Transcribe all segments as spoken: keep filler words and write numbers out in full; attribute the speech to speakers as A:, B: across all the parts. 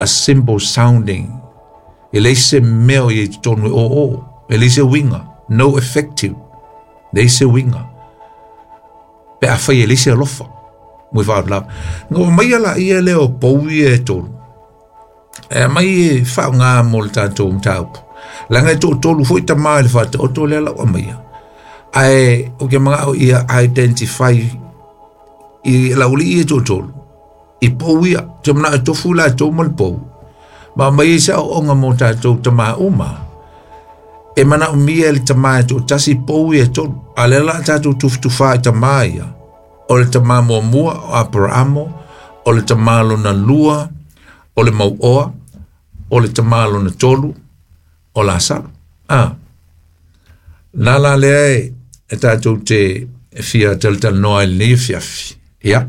A: a simple sounding. E leise meo i tonu o o. E leise winga. No effective. Leise winga. Pe a whai e leise alofa. Mui whaad lava. Ngō mai ala ia leo poui e tolu. E mai e whao ngā mo le tātou mtaupu. Langa e tō tolu fwoi ta mai le whata o tō lea lau a mai. Ai, o kia mga au ia identify i lauli i e tō tolu. I pou ia, te mana e tofu la tō mal pou. Ma mai sa o nga mo tātou ta maa uma. E mana o mia le ta maa tō tasi pou ia tō. A le la tātou tufu tufa i ta maa ia. O le ta maa mua mua o Abrahamo. O le ta maa lona lua. O le mau oa. O le ta maa lona tolu. O la sala. Ah. Nala lea e, e tātou te fia taltal noa il ni fiafi. Ia.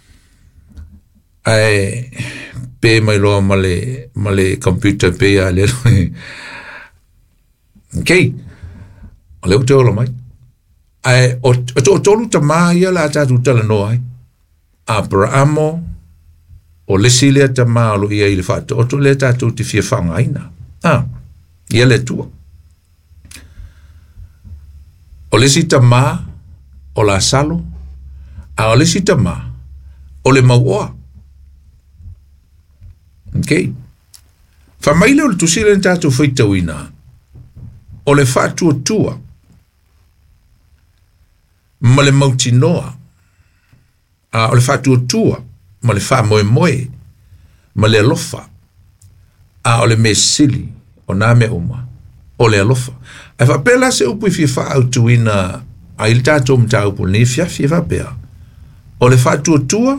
A: Ai, pe mai loa male, male computer pe a le. Okay. O leo te ola mai. Ai, o, o tolu ta maa ia la tātou tala noa ai. Abrahamo, o lesilea ta maa lo ia ili whata. O to le tātou te fia whanga aina. Ah. Ia le tua. O lesi ta maa, o la salo, a o lesi ta maa, o le mauoa. Okay. Whamaile o le tusile ni tātou whaitawina, o le whātua tua, ma le mauti noa, a o le whātua tua, ma le whā moe moe, ma le alofa, a o le me sili, o nā me uma, o le alofa. E whapela se upu i whiwha au tuina a il tātou mtaupu ni whiawhi e whapea. O le whātua tua,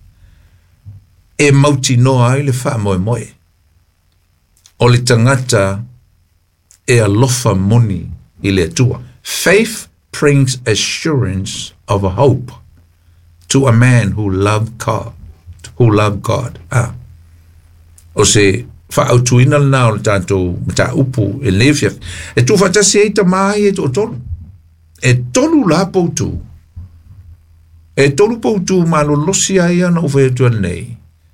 A: e mauti noa ai le wha moe moe. O le tangata e alofa moni i le tua. Faith brings assurance of a hope to a man who loved God. Who loved God. Ah. O se whaautuina na o le tātou mta upu e lewhia. E tu whatasi e ta mai e to tolu. E tolu la poutu. E tolu poutu malo losi ai ana o whaetua nei.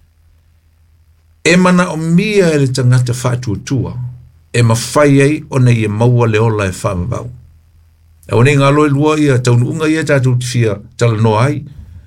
A: E mana o mia e le tangata whaatuatua. E mawhai ai o nei e maua le ola e whamavau. E o nei ngalo e lua ia taunu unga ia tātou tifia tala no ai.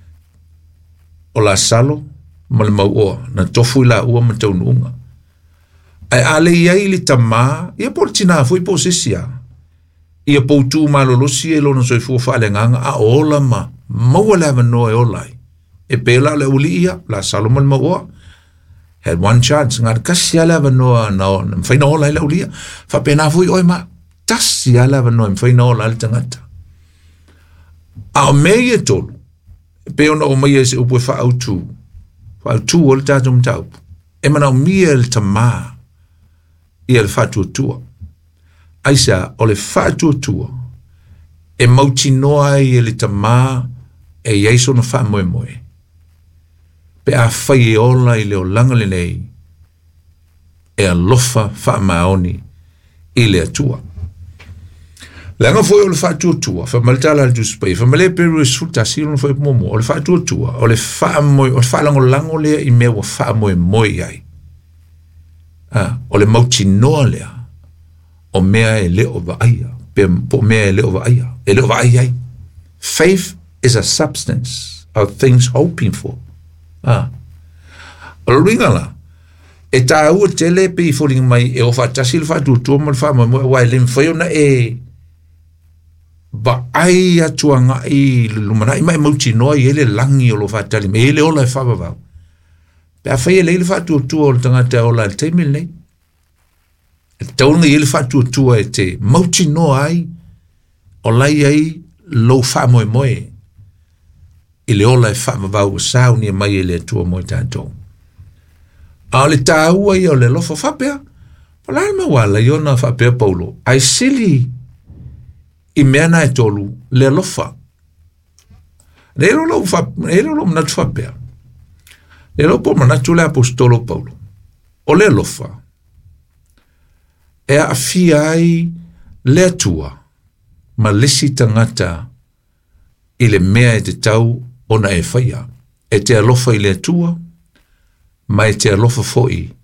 A: O la salo ma le mauoa na tofu i la ua ma taunu unga. Ai ale iai li tamā, ia portina fui posisia. Ia poutu malolosi e lona soifua whaale nganga, a ola ma, maua le avanoa e olai. E pela le uli ia, la Salomon maua. Had one chance, ngā kasi ale avanoa na o, na mwhaina ola e le uli ia. Whapena fui oi ma, tasi ale avanoa, mwhaina ola ale tangata. A o mei e tolu, e pe ona o mai e se upu e whaautu, whaautu o le tātou mtaupu. E mana o mia le tamā, ia le whātuatua. Aisa, o le whātuatua, e mauti noa i e le tamā, e iaiso na wha moe moe. Pe a whai e ola i leo langa le nei, e a lofa wha maoni i le atua. Langa foi o le whātuatua, wha maltala al juspai, wha male peru e suta silo na whai momo, o le whātuatua, o le wha moe, o le wha lango lango lea i mea wa wha moe moe ai. Ah, o le mauti noa lea, o mea e leo wa aia, pe po mea e leo wa aia, e leo wa aia ai. Faith is a substance of things hoping for. Ah, o le ringa la, e tā ua tele pe i fōringa mai, e o whatasi le whātuatua ma le whāma mua, wai le mwhaiona e, ba ai atua nga i lumana, i mai mauti noa i ele langi o lo whātali, me ele ola e whāwawau. Pe a whai e leile whātuatua o le tangata o la le teimil nei. E taunga i ele whātuatua e te mauti noa ai, o lai ai lo wha moe moe. I le ola e whamavau o sao ni e mai e le atua moe tātou. A le tāua i o le lofa whapea, palai me wala i ona whapea paulo, ai sili i meana e tolu le lofa. Reiro lo mnatu whapea. Le lopo manatu le apostolo Paulo. O le lofa. E a fia ai le atua. Ma lesi tangata i le mea e te tau ona e whaia. E te alofa i le atua. Ma e te alofa foi